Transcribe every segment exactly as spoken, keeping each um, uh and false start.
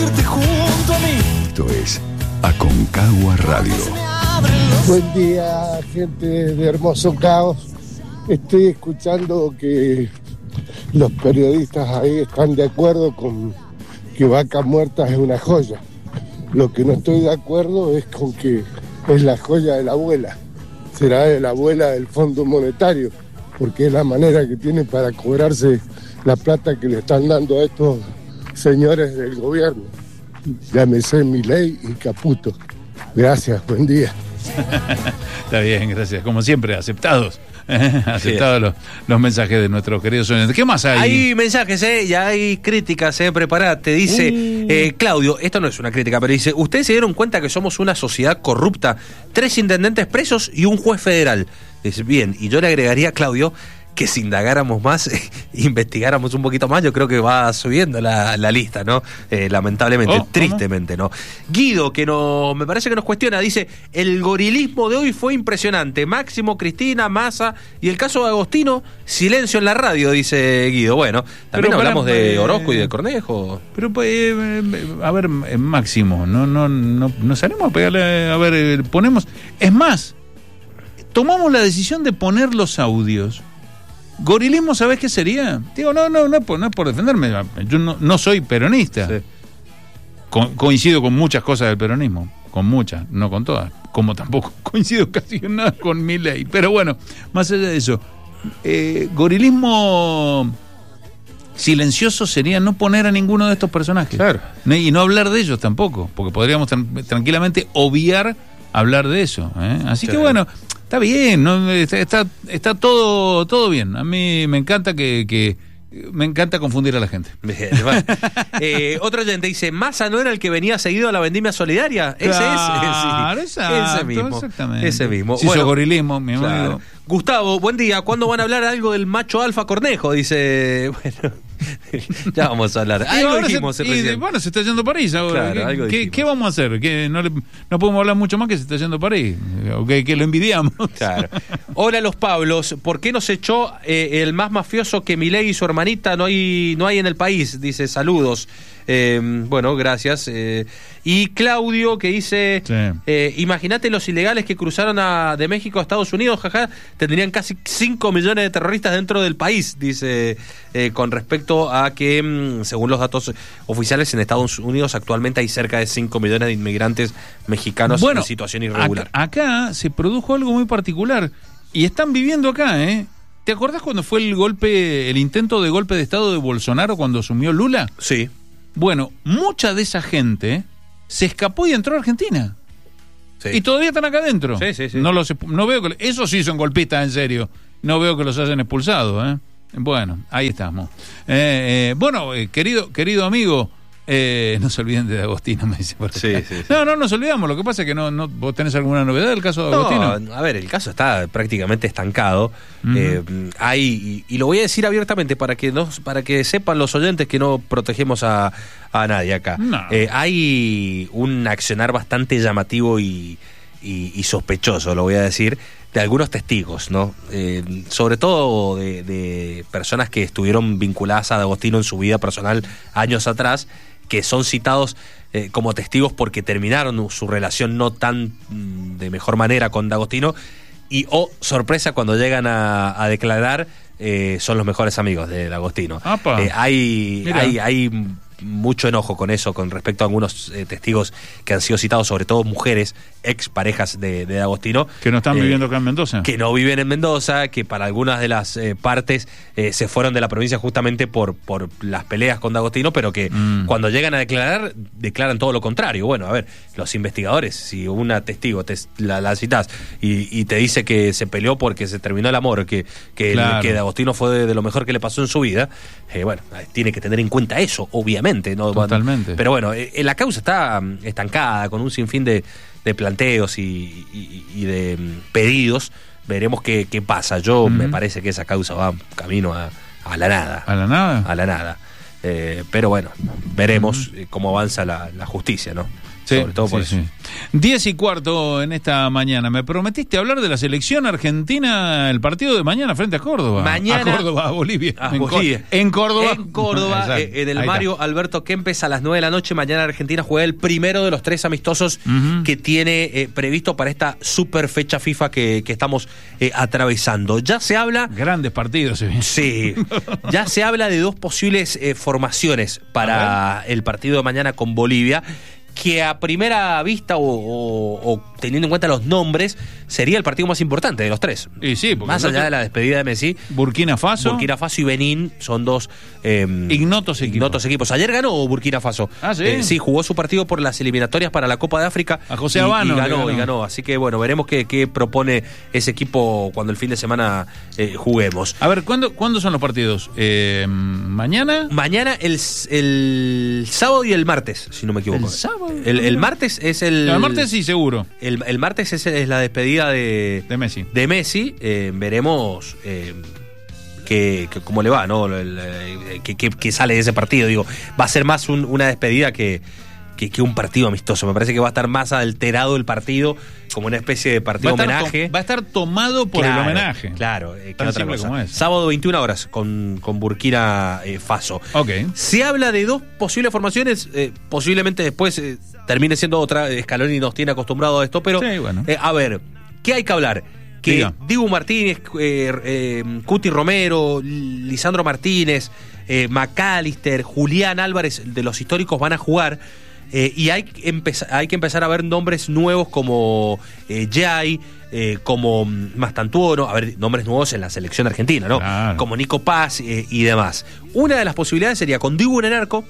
Esto es Aconcagua Radio. Buen día, gente de Hermoso Caos. Estoy escuchando que los periodistas ahí están de acuerdo con que Vaca Muerta es una joya. Lo que no estoy de acuerdo es con que es la joya de la abuela. Será de la abuela del Fondo Monetario, porque es la manera que tiene para cobrarse la plata que le están dando a estos señores del gobierno. Llámese Milei y Caputo. Gracias, buen día. Está bien, gracias. Como siempre, aceptados. Aceptados los, los mensajes de nuestros queridos oyentes. ¿Qué más hay? Hay mensajes, ¿eh? Y hay críticas, ¿eh? Preparate. Dice, uh. eh, Claudio, esto no es una crítica, pero dice, ¿ustedes se dieron cuenta que somos una sociedad corrupta? Tres intendentes presos y un juez federal. Dice, bien, y yo le agregaría a Claudio que si indagáramos más, eh, investigáramos un poquito más, yo creo que va subiendo la, la lista, ¿no? Eh, lamentablemente, oh, tristemente, ¿no? Guido, que no, me parece que nos cuestiona, dice, el gorilismo de hoy fue impresionante. Máximo, Cristina, Massa, y el caso de Agostino, silencio en la radio, dice Guido. Bueno, también pero hablamos para, de Orozco eh, y de Cornejo. Pero, eh, a ver, Máximo, no, no, no, no salimos a pegarle, a ver, ponemos, es más, tomamos la decisión de poner los audios. Gorilismo, ¿sabés qué sería? Digo, no, no, no es por, no es por defenderme. Yo no, no soy peronista. Sí. Co- coincido con muchas cosas del peronismo. Con muchas, no con todas. Como tampoco coincido casi en nada con Milei. Pero bueno, más allá de eso, eh, gorilismo silencioso sería no poner a ninguno de estos personajes. Claro. Y no hablar de ellos tampoco. Porque podríamos tran- tranquilamente obviar hablar de eso. ¿eh? Así claro. que bueno. Está bien, ¿no? está, está, está todo, todo bien. A mí me encanta que, que me encanta confundir a la gente. Bien, bueno. eh, otro oyente dice, ¿Massa no era el que venía seguido a la vendimia solidaria? Ese claro, es. Sí, exacto, ese mismo. Exactamente. Ese mismo. Si bueno, hizo gorilismo, mi amigo. Claro. Gustavo, buen día. ¿Cuándo van a hablar algo del macho alfa Cornejo? Dice, bueno, ya vamos a hablar. Algo dijimos se, y, bueno, se está yendo a París ahora. Claro, ¿Qué, ¿Qué vamos a hacer? ¿Que no, le, no podemos hablar mucho más que se está yendo a París? ¿O que, que lo envidiamos? Claro. Hola, los Pablos. ¿Por qué nos echó eh, el más mafioso que Milei y su hermanita no hay, no hay en el país? Dice, saludos. Eh, bueno, gracias. Eh, y Claudio, que dice, sí. eh, imagínate los ilegales que cruzaron a, de México a Estados Unidos, jaja, tendrían casi cinco millones de terroristas dentro del país, dice, eh, con respecto a que, mm, según los datos oficiales, en Estados Unidos actualmente hay cerca de cinco millones de inmigrantes mexicanos bueno, en situación irregular. Acá, acá se produjo algo muy particular, y están viviendo acá, ¿eh? ¿Te acordás cuando fue el golpe, el intento de golpe de Estado de Bolsonaro cuando asumió Lula? Sí. Bueno, mucha de esa gente se escapó y entró a Argentina. Sí. Y todavía están acá adentro. Sí, sí, sí. No, los, no veo que... Esos sí son golpistas, en serio. No veo que los hayan expulsado, ¿eh? Bueno, ahí estamos. Eh, eh, bueno, eh, querido, querido amigo, eh, no se olviden de Agostino, me dice. Por sí, sí, sí. No, no nos olvidamos. Lo que pasa es que no, no vos tenés alguna novedad del caso de Agostino. No, a ver, el caso está prácticamente estancado. Uh-huh. Eh, hay, y, y lo voy a decir abiertamente para que no, para que sepan los oyentes que no protegemos a, a nadie acá. No. Eh, hay un accionar bastante llamativo y, y, y sospechoso, lo voy a decir, de algunos testigos, ¿no? Eh, sobre todo de, de personas que estuvieron vinculadas a Agostino en su vida personal años atrás, que son citados eh, como testigos porque terminaron su relación no tan mm, de mejor manera con D'Agostino y, oh, sorpresa, cuando llegan a, a declarar, eh, son los mejores amigos de D'Agostino. Eh, hay, hay, hay mucho enojo con eso, con respecto a algunos eh, testigos que han sido citados, sobre todo mujeres, ex parejas de, de D'Agostino. Que no están eh, viviendo acá en Mendoza. Que no viven en Mendoza, que para algunas de las eh, partes eh, se fueron de la provincia justamente por, por las peleas con D'Agostino, pero que mm. cuando llegan a declarar, declaran todo lo contrario. Bueno, a ver, los investigadores, si una testigo te la, la citas y, y te dice que se peleó porque se terminó el amor, que, que, claro. el, que D'Agostino fue de, de lo mejor que le pasó en su vida, eh, bueno, tiene que tener en cuenta eso, obviamente. ¿no? Totalmente. Pero bueno, eh, la causa está estancada, con un sinfín de de planteos y, y, y de pedidos. Veremos qué, qué pasa. Yo uh-huh. me parece que esa causa va camino a, a la nada. ¿A la nada? A la nada. Eh, pero bueno, veremos uh-huh. cómo avanza la, la justicia, ¿no? Sí, sobre todo por sí, eso. Sí. Diez y cuarto en esta mañana. Me prometiste hablar de la selección argentina, el partido de mañana frente a Córdoba. Mañana. A Córdoba, a Bolivia. A en, Bolivia. en Córdoba. En Córdoba, eh, en el Ahí Mario está. Alberto Kempes a las nueve de la noche. Mañana Argentina juega el primero de los tres amistosos uh-huh. que tiene eh, previsto para esta super fecha FIFA que, que estamos eh, atravesando. Ya se habla. Grandes partidos, se ven. Sí. Ya se habla de dos posibles eh, formaciones para el partido de mañana con Bolivia, que a primera vista o, o, o teniendo en cuenta los nombres sería el partido más importante de los tres. Y sí, más allá otro, de la despedida de Messi, Burkina Faso Burkina Faso y Benín son dos eh, ignotos, equipos. ignotos equipos. Ayer ganó Burkina Faso. Ah, ¿sí? Eh, sí, jugó su partido por las eliminatorias para la Copa de África. A José y, Habano. Y ganó, ganó, y ganó. Así que bueno, veremos qué, qué propone ese equipo cuando el fin de semana eh, juguemos. A ver, ¿cuándo, ¿cuándo son los partidos? Eh, ¿Mañana? Mañana, el, el sábado y el martes, si no me equivoco. ¿El sábado? El, el martes es el... No, el martes sí, seguro. El, el martes es, es la despedida de... De Messi. De Messi. Eh, veremos... Eh, que, que cómo le va, ¿no? El, el, que, que, que sale de ese partido. Digo, va a ser más un, una despedida que, que, que un partido amistoso. Me parece que va a estar más alterado el partido, como una especie de partido va homenaje. To, va a estar tomado por claro, el homenaje. Claro, eh, Tan otra simple cosa. como es. Sábado veintiuna horas con, con Burkina eh, Faso. Okay. Se habla de dos posibles formaciones, eh, posiblemente después eh, termine siendo otra. Scaloni nos tiene acostumbrado a esto, pero sí, bueno. eh, a ver, ¿qué hay que hablar? Que Diga. Dibu Martínez, eh, eh, Cuti Romero, Lisandro Martínez, eh, McAllister, Julián Álvarez, de los históricos, van a jugar. Eh, y hay que, empezar, hay que empezar a ver nombres nuevos como eh, Jay, eh, como Mastantuono, a ver, nombres nuevos en la selección argentina, ¿no? Claro. Como Nico Paz eh, y demás. Una de las posibilidades sería con Dibu en el arco,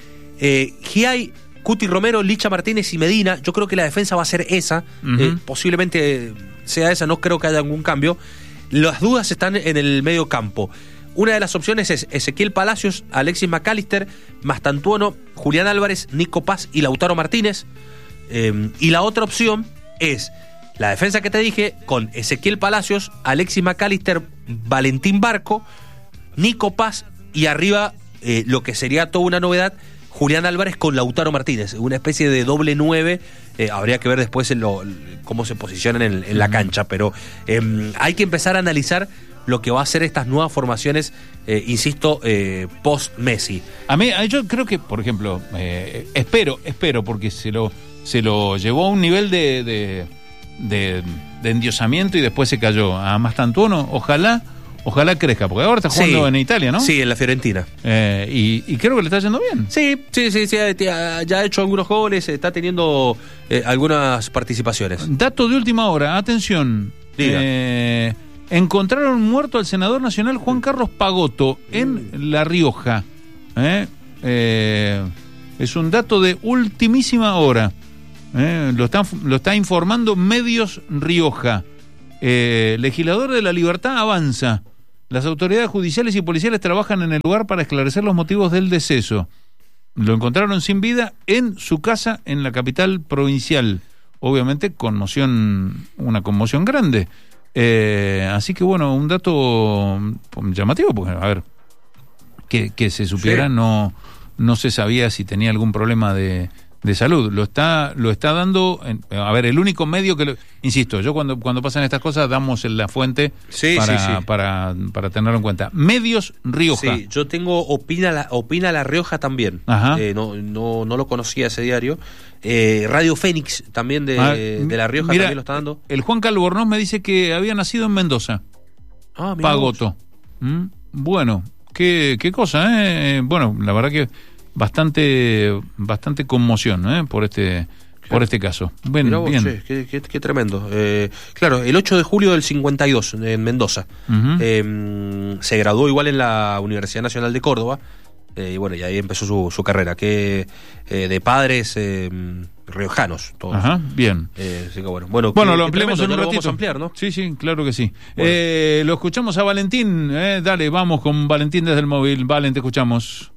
eh, Giai, Cuti Romero, Licha Martínez y Medina. Yo creo que la defensa va a ser esa, uh-huh. eh, posiblemente sea esa, no creo que haya algún cambio. Las dudas están en el medio campo. Una de las opciones es Ezequiel Palacios, Alexis McAllister, Mastantuono, Julián Álvarez, Nico Paz y Lautaro Martínez. Eh, y la otra opción es la defensa que te dije, con Ezequiel Palacios, Alexis McAllister, Valentín Barco, Nico Paz y arriba, eh, lo que sería toda una novedad, Julián Álvarez con Lautaro Martínez, una especie de doble nueve. Eh, habría que ver después en lo, cómo se posicionan en, en la cancha, pero eh, hay que empezar a analizar lo que va a ser estas nuevas formaciones, eh, insisto, eh, post-Messi. A mí, yo creo que, por ejemplo, eh, espero, espero, porque se lo, se lo llevó a un nivel de, de, de, de endiosamiento y después se cayó a Mastantuono. Ojalá, ojalá crezca, porque ahora está jugando sí, en Italia, ¿no? Sí, en la Fiorentina. Eh, y, y creo que le está yendo bien. Sí, sí, sí, sí, ya ha hecho algunos goles, está teniendo eh, algunas participaciones. Dato de última hora, atención. Diga. Eh, encontraron muerto al senador nacional Juan Carlos Pagotto en La Rioja. ¿Eh? Eh, es un dato de ultimísima hora. ¿Eh? Lo, está, lo está informando Medios Rioja. Eh, legislador de La Libertad avanza. Las autoridades judiciales y policiales trabajan en el lugar para esclarecer los motivos del deceso. Lo encontraron sin vida en su casa en la capital provincial. Obviamente conmoción, una conmoción grande. Eh, así que bueno, un dato llamativo, porque a ver, que, que se supiera, sí. no, no se sabía si tenía algún problema de, de salud. Lo está, lo está dando, en, a ver, el único medio que lo, insisto, yo cuando, cuando pasan estas cosas damos en la fuente sí, para, sí, sí. para, para tenerlo en cuenta. Medios Rioja. Sí, yo tengo Opina la, Opina La Rioja también. Ajá. Eh, no, no, no lo conocía ese diario. Eh, Radio Fénix también de, ah, de La Rioja, mira, también lo está dando. El Juan Calbornoz me dice que había nacido en Mendoza. Ah, Pagotto. ¿Mm? Bueno, qué, qué cosa, ¿eh? Bueno, la verdad que bastante bastante conmoción, ¿eh? por este claro. por este caso. Bien, vos, bien. Che, qué, qué, qué tremendo. Eh, claro, el ocho de julio del cincuenta y dos en Mendoza. Uh-huh. Eh, se graduó igual en la Universidad Nacional de Córdoba. Eh, y bueno, y ahí empezó su, su carrera, que eh, de padres eh, riojanos, todos. Ajá, bien. Eh, así que bueno, bueno, bueno qué, lo qué ampliamos en un ratito. ratito. Vamos a ampliar, ¿no? Sí, sí, claro que sí. Bueno. Eh, lo escuchamos a Valentín, eh, dale, vamos con Valentín desde el móvil. Valen, te escuchamos.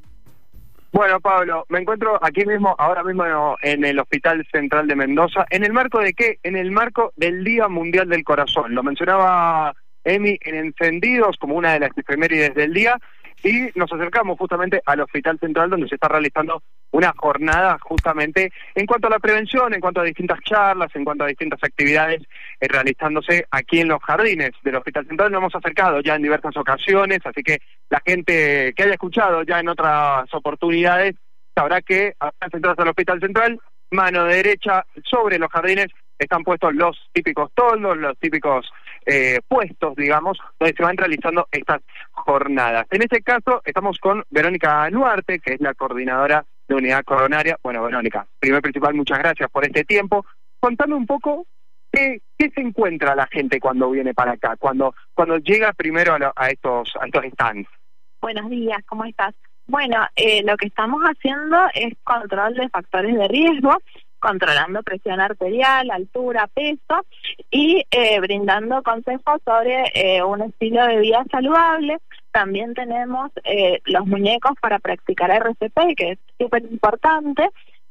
Bueno, Pablo, me encuentro aquí mismo, ahora mismo en el Hospital Central de Mendoza. ¿En el marco de qué? En el marco del Día Mundial del Corazón. Lo mencionaba Emi en Encendidos como una de las efemérides del día. y nos acercamos justamente al Hospital Central, donde se está realizando una jornada justamente en cuanto a la prevención, en cuanto a distintas charlas, en cuanto a distintas actividades eh, realizándose aquí en los jardines del Hospital Central. Nos hemos acercado ya en diversas ocasiones, así que la gente que haya escuchado ya en otras oportunidades sabrá que al centrarse al Hospital Central, mano derecha sobre los jardines, están puestos los típicos toldos, los típicos eh, puestos, digamos, donde se van realizando estas jornadas. En este caso, estamos con Verónica Nuarte, que es la coordinadora de Unidad Coronaria. Bueno, Verónica, primero principal, muchas gracias por este tiempo. Contame un poco qué, qué se encuentra la gente cuando viene para acá, cuando cuando llega primero a, lo, a estos a estos stands. Buenos días, ¿cómo estás? Bueno, eh, lo que estamos haciendo es control de factores de riesgo, controlando presión arterial, altura, peso y eh, brindando consejos sobre eh, un estilo de vida saludable. También tenemos eh, los muñecos para practicar R C P, que es súper importante.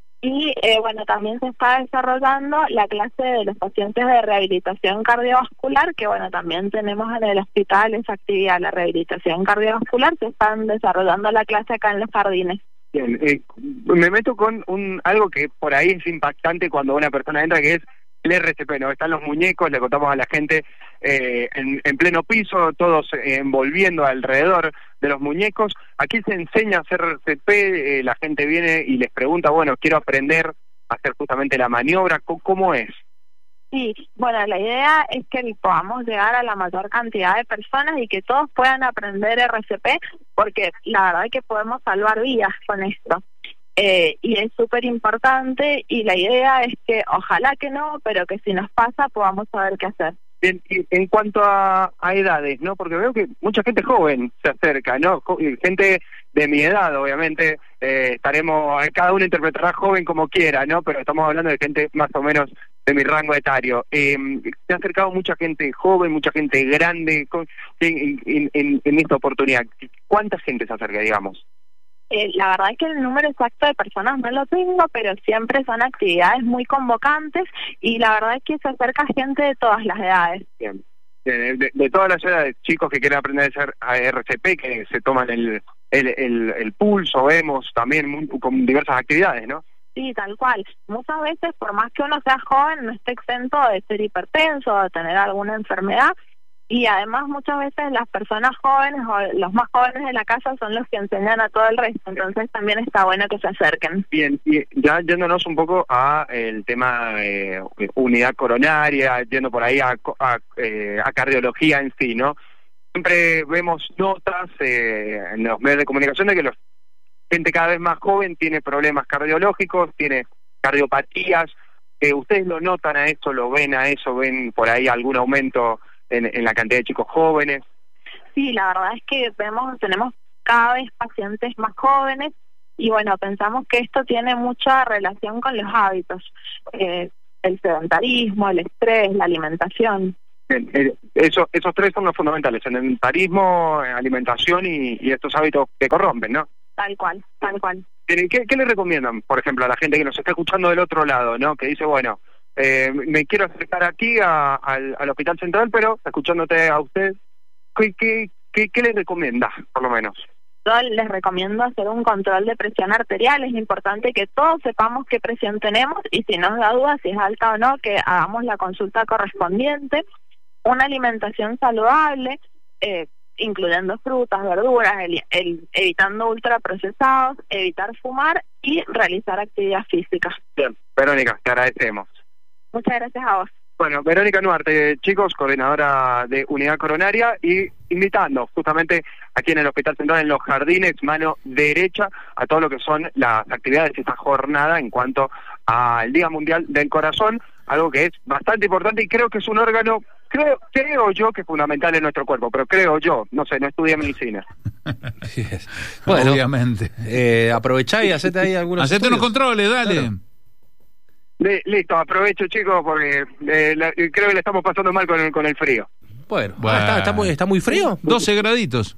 Y eh, bueno, también se está desarrollando la clase de los pacientes de rehabilitación cardiovascular, que bueno, también tenemos en el hospital esa actividad, la rehabilitación cardiovascular. Se están desarrollando la clase acá en los jardines. Bien, eh, me meto con un algo que por ahí es impactante cuando una persona entra, que es el R C P, ¿no? Están los muñecos, le contamos a la gente eh, en, en pleno piso, todos eh, envolviendo alrededor de los muñecos. Aquí se enseña a hacer R C P, eh, la gente viene y les pregunta, bueno, quiero aprender a hacer justamente la maniobra, ¿cómo, cómo es? Sí, bueno, la idea es que podamos llegar a la mayor cantidad de personas y que todos puedan aprender R C P, porque la verdad es que podemos salvar vidas con esto. Eh, y es súper importante, y la idea es que ojalá que no, pero que si nos pasa podamos saber qué hacer. Bien, y en cuanto a, a edades, ¿no? Porque veo que mucha gente joven se acerca, ¿no? Gente de mi edad, obviamente, eh, estaremos, cada uno interpretará joven como quiera, ¿no? Pero estamos hablando de gente más o menos de mi rango etario. Eh, se ha acercado mucha gente joven, mucha gente grande con, en, en, en, en esta oportunidad. ¿Cuánta gente se acerca, digamos? Eh, la verdad es que el número exacto de personas no lo tengo, pero siempre son actividades muy convocantes y la verdad es que se acerca gente de todas las edades. Bien. De, de, de todas las edades, chicos que quieren aprender a hacer R C P, que se toman el, el, el, el pulso, vemos también muy, con diversas actividades, ¿no? Sí, tal cual. Muchas veces, por más que uno sea joven, no esté exento de ser hipertenso o de tener alguna enfermedad. Y además muchas veces las personas jóvenes o los más jóvenes de la casa son los que enseñan a todo el resto, entonces también está bueno que se acerquen. Bien, y ya yéndonos un poco a el tema eh, unidad coronaria, yendo por ahí a, a, eh, a cardiología en sí, ¿no? Siempre vemos notas eh, en los medios de comunicación de que la gente cada vez más joven tiene problemas cardiológicos, tiene cardiopatías. Eh, ¿Ustedes lo notan a eso, lo ven a eso, ven por ahí algún aumento En, en la cantidad de chicos jóvenes? Sí, la verdad es que vemos, tenemos cada vez pacientes más jóvenes y bueno, pensamos que esto tiene mucha relación con los hábitos, eh, el sedentarismo, el estrés, la alimentación. Bien, eh, eso, esos tres son los fundamentales, el sedentarismo, alimentación y, y estos hábitos que corrompen, ¿no? Tal cual, tal cual. ¿Qué, qué le recomiendan, por ejemplo, a la gente que nos está escuchando del otro lado, ¿no? Que dice, bueno, Eh, me quiero acercar aquí a, al, al Hospital Central, pero escuchándote a usted, ¿qué, qué, qué, qué les recomienda, por lo menos? Yo les recomiendo hacer un control de presión arterial. Es importante que todos sepamos qué presión tenemos y si nos da duda si es alta o no, que hagamos la consulta correspondiente. Una alimentación saludable, eh, incluyendo frutas, verduras, el, el, evitando ultraprocesados, evitar fumar y realizar actividad física. Bien, Verónica, te agradecemos. Muchas gracias a vos. Bueno, Verónica Nuarte, chicos, coordinadora de Unidad Coronaria, y invitando justamente aquí en el Hospital Central, en los jardines, mano derecha, a todo lo que son las actividades de esta jornada en cuanto al Día Mundial del Corazón, algo que es bastante importante y creo que es un órgano, creo, creo yo que es fundamental en nuestro cuerpo, pero creo yo, no sé, no estudié medicina. Bueno, obviamente. Eh, aprovechá y hacete ahí algunos Hacete estudios. unos controles, dale. Claro. De, listo, aprovecho, chicos, porque eh, la, creo que le estamos pasando mal con el, con el frío. Bueno, Bueno. Ah, está, está, muy, está muy frío. doce graditos.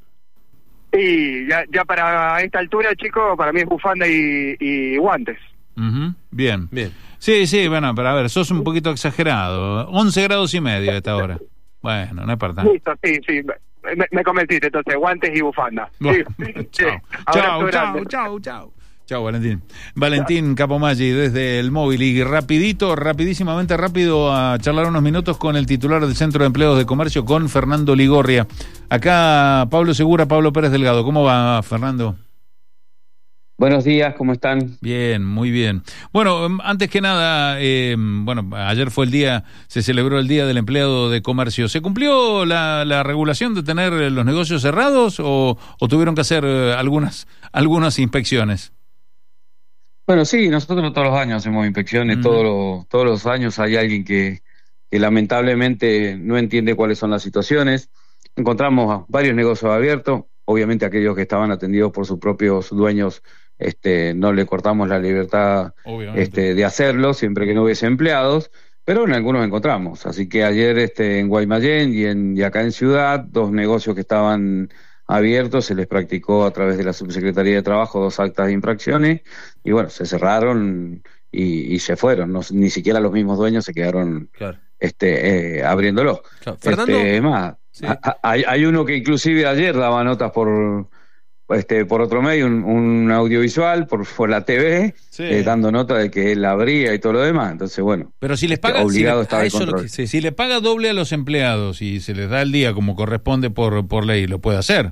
Y ya, ya para esta altura, chicos, para mí es bufanda y, y guantes. Uh-huh. Bien. Bien. Sí, sí, bueno, pero a ver, sos un poquito exagerado. once grados y medio a esta hora. Bueno, no es para tanto. Listo, sí, sí. me, me convenciste, entonces, guantes y bufanda. Bueno, Sí. chao, chao, chao, chao, chao. Chao, Valentín. Valentín Capomaggi desde el móvil. Y rapidito, rapidísimamente rápido a charlar unos minutos con el titular del Centro de Empleados de Comercio, con Fernando Ligorria. Acá Pablo Segura, Pablo Pérez Delgado. ¿Cómo va, Fernando? Buenos días, ¿cómo están? Bien, muy bien. Bueno, antes que nada, eh, bueno, ayer fue el día, se celebró el Día del Empleado de Comercio. ¿Se cumplió la, la regulación de tener los negocios cerrados o, o tuvieron que hacer eh, algunas, algunas inspecciones? Bueno, sí, nosotros todos los años hacemos inspecciones, mm. todos, los, todos los años hay alguien que, que lamentablemente no entiende cuáles son las situaciones. Encontramos varios negocios abiertos, obviamente aquellos que estaban atendidos por sus propios dueños, este, no le cortamos la libertad este, de hacerlo, siempre que no hubiese empleados, pero en algunos encontramos. Así que ayer este, en Guaymallén y, en, y acá en Ciudad, dos negocios que estaban abiertos, se les practicó a través de la Subsecretaría de Trabajo dos actas de infracciones y bueno, se cerraron y, y se fueron, no, ni siquiera los mismos dueños se quedaron claro. este, eh, abriéndolo. Claro. Fernando, este, más, sí. a, hay, hay uno que inclusive ayer daba notas por este por otro medio, un, un audiovisual, por, por la T V, sí. eh, dando nota de que él abría y todo lo demás, entonces bueno. Pero si les paga, obligado si, le, a eso lo que, si, si le paga doble a los empleados y se les da el día como corresponde por, por ley, ¿lo puede hacer?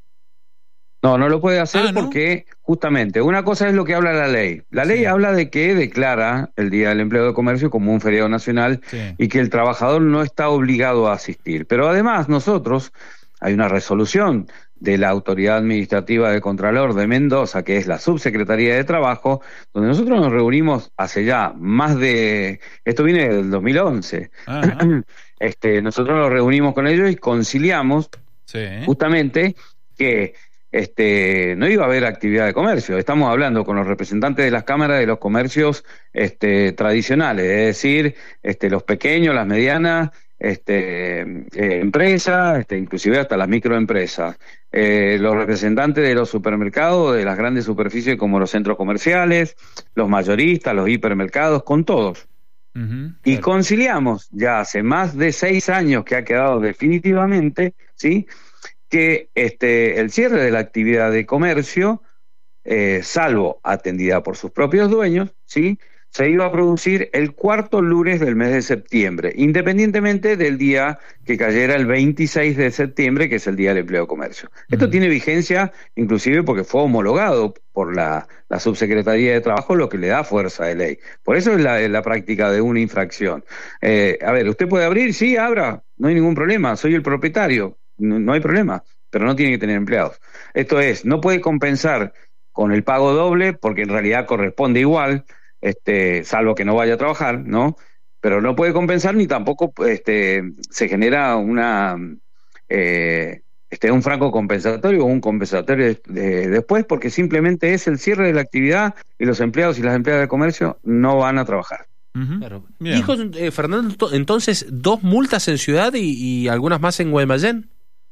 No, no lo puede hacer ah, ¿no? porque justamente una cosa es lo que habla la ley. La ley sí. habla de que declara el Día del Empleado de Comercio como un feriado nacional sí. y que el trabajador no está obligado a asistir. Pero además nosotros, hay una resolución de la Autoridad Administrativa de Contralor de Mendoza, que es la Subsecretaría de Trabajo, donde nosotros nos reunimos hace ya más de... Esto viene del dos mil once. este, nosotros nos reunimos con ellos y conciliamos sí. justamente que este, no iba a haber actividad de comercio. Estamos hablando con los representantes de las cámaras de los comercios este, tradicionales, es decir, este, los pequeños, las medianas, este, eh, empresas, este, inclusive hasta las microempresas, eh, los representantes de los supermercados, de las grandes superficies como los centros comerciales, los mayoristas, los hipermercados, con todos. Uh-huh, y claro. conciliamos ya hace más de seis años que ha quedado definitivamente, ¿sí?, que este, el cierre de la actividad de comercio, eh, salvo atendida por sus propios dueños, ¿sí?, se iba a producir el cuarto lunes del mes de septiembre, independientemente del día que cayera el veintiséis de septiembre, que es el Día del Empleo de Comercio. Uh-huh. Esto tiene vigencia inclusive porque fue homologado por la, la Subsecretaría de Trabajo, lo que le da fuerza de ley. Por eso es la, la práctica de una infracción. Eh, a ver, ¿usted puede abrir? Sí, abra, no hay ningún problema, soy el propietario, no, no hay problema, pero no tiene que tener empleados. Esto es, no puede compensar con el pago doble, porque en realidad corresponde igual, Este, salvo que no vaya a trabajar, ¿no? Pero no puede compensar ni tampoco este, se genera una eh, este, un franco compensatorio o un compensatorio de, de, después, porque simplemente es el cierre de la actividad y los empleados y las empleadas de comercio no van a trabajar. Uh-huh. Claro. Dijo eh, Fernando, entonces, dos multas en Ciudad y, y algunas más en Guaymallén.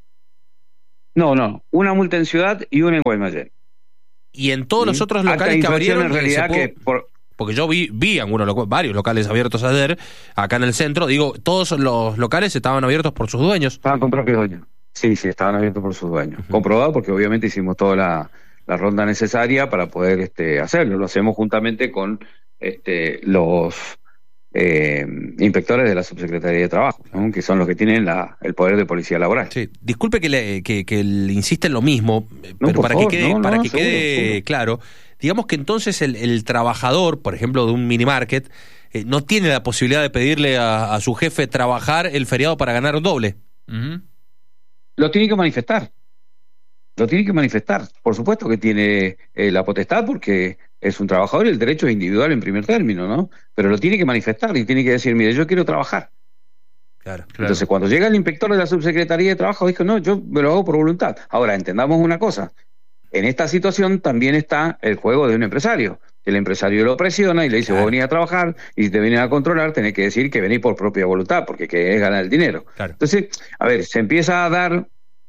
No, no, una multa en Ciudad y una en Guaymallén. Y en todos ¿Sí? los otros locales que abrieron, en realidad pudo... que por porque yo vi vi algunos loco, varios locales abiertos ayer acá en el centro, digo, todos los locales estaban abiertos por sus dueños. Estaban con propios dueños. Sí, sí, estaban abiertos por sus dueños. Uh-huh. Comprobado porque obviamente hicimos toda la, la ronda necesaria para poder este hacerlo. Lo hacemos juntamente con este los eh, inspectores de la Subsecretaría de Trabajo, ¿no?, que son los que tienen la, el poder de policía laboral. Sí, disculpe que le, que, que le insiste en lo mismo, no, pero para favor, que quede, no, para no, que seguro, quede seguro. claro. Digamos que entonces el, el trabajador, por ejemplo, de un mini market, eh, no tiene la posibilidad de pedirle a, a su jefe trabajar el feriado para ganar un doble. Uh-huh. Lo tiene que manifestar. Lo tiene que manifestar. Por supuesto que tiene eh, la potestad porque es un trabajador y el derecho es individual en primer término, ¿no? Pero lo tiene que manifestar y tiene que decir, mire, yo quiero trabajar. Claro, claro. Entonces, cuando llega el inspector de la Subsecretaría de Trabajo, dijo, no, yo me lo hago por voluntad. Ahora, entendamos una cosa. En esta situación también está el juego de un empresario. El empresario lo presiona y le dice, claro, vos venís a trabajar y si te vienen a controlar tenés que decir que venís por propia voluntad, porque que es ganar el dinero. Claro. Entonces, a ver, se empieza a dar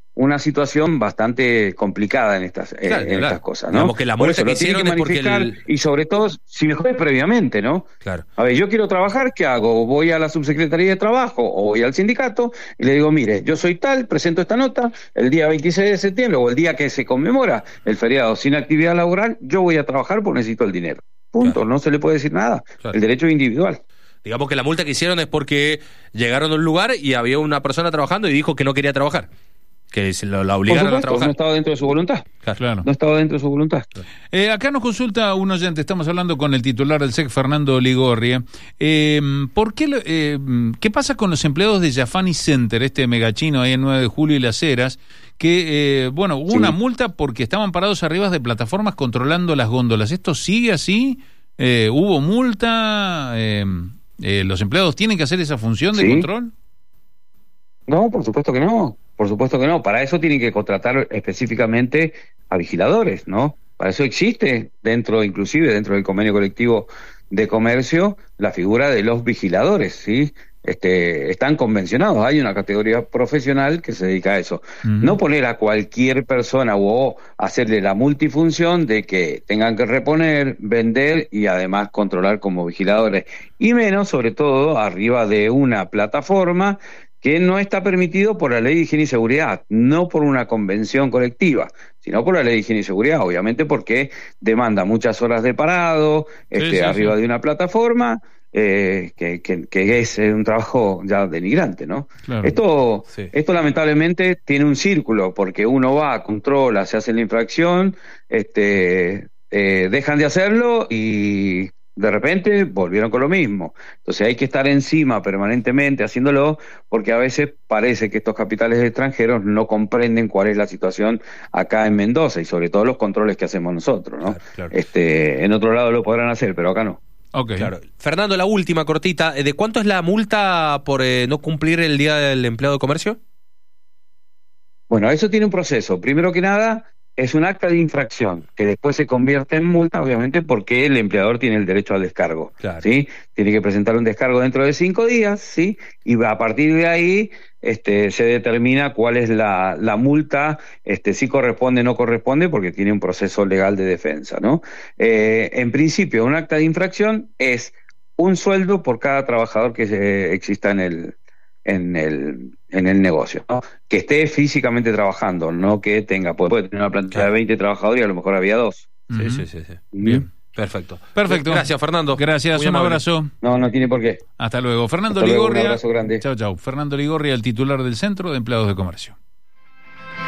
una situación bastante complicada en estas, claro, eh, en estas cosas, ¿no? Digamos que la multa que hicieron que es porque el... y sobre todo si me jode previamente, ¿no? Claro. A ver, yo quiero trabajar, ¿qué hago? Voy a la subsecretaría de trabajo o voy al sindicato y le digo, mire, yo soy tal, presento esta nota, el día veintiséis de septiembre o el día que se conmemora el feriado sin actividad laboral, yo voy a trabajar porque necesito el dinero. Punto, claro. No se le puede decir nada. Claro. El derecho es individual. Digamos que la multa que hicieron es porque llegaron a un lugar y había una persona trabajando y dijo que no quería trabajar. Que se lo, la obligaron supuesto, a trabajar. No estaba dentro de su voluntad. Claro. No estaba dentro de su voluntad. Eh, acá nos consulta un oyente, estamos hablando con el titular del S E C, Fernando Ligorria. Eh, ¿por qué, eh, ¿Qué pasa con los empleados de Jafani Center, este megachino ahí en nueve de julio y Las Heras? Que, eh, bueno, hubo sí. una multa porque estaban parados arriba de plataformas controlando las góndolas. ¿Esto sigue así? Eh, ¿Hubo multa? Eh, eh, ¿Los empleados tienen que hacer esa función de ¿Sí? control? No, por supuesto que no. Por supuesto que no. Para eso tienen que contratar específicamente a vigiladores, ¿no? Para eso existe dentro, inclusive dentro del convenio colectivo de comercio, la figura de los vigiladores, ¿sí? Este, están convencionados, hay una categoría profesional que se dedica a eso. Uh-huh. No poner a cualquier persona o hacerle la multifunción de que tengan que reponer, vender y además controlar como vigiladores. Y menos, sobre todo, arriba de una plataforma que no está permitido por la Ley de Higiene y Seguridad, no por una convención colectiva, sino por la Ley de Higiene y Seguridad, obviamente porque demanda muchas horas de parado, este, sí, sí, arriba sí. de una plataforma, eh, que, que, que es un trabajo ya denigrante, ¿no? Claro. Esto, sí. esto lamentablemente tiene un círculo, porque uno va, controla, se hace la infracción, este, eh, dejan de hacerlo y de repente volvieron con lo mismo. Entonces hay que estar encima permanentemente haciéndolo, porque a veces parece que estos capitales extranjeros no comprenden cuál es la situación acá en Mendoza y sobre todo los controles que hacemos nosotros, ¿no? Claro, claro. Este, en otro lado lo podrán hacer, pero acá no. Okay. Claro. Fernando, la última cortita, ¿de cuánto es la multa por eh, no cumplir el Día del Empleado de Comercio? Bueno, eso tiene un proceso. Primero que nada, es un acta de infracción que después se convierte en multa, obviamente, porque el empleador tiene el derecho al descargo, claro. ¿sí? Tiene que presentar un descargo dentro de cinco días, ¿sí? Y a partir de ahí este, se determina cuál es la, la multa, este, si corresponde o no corresponde, porque tiene un proceso legal de defensa, ¿no? Eh, en principio, un acta de infracción es un sueldo por cada trabajador que se, exista en el en el en el negocio, ¿no? Que esté físicamente trabajando, no que tenga, puede, puede tener una plantilla claro. de veinte trabajadores y a lo mejor había dos. Sí, uh-huh. sí, sí, sí. Bien, perfecto. Perfecto. Gracias, Fernando. Gracias, Muy un amable. abrazo. No, no tiene por qué. Hasta luego. Fernando Hasta Ligorria. Luego, un abrazo grande. Chao, chao. Fernando Ligorria, el titular del Centro de Empleados de Comercio.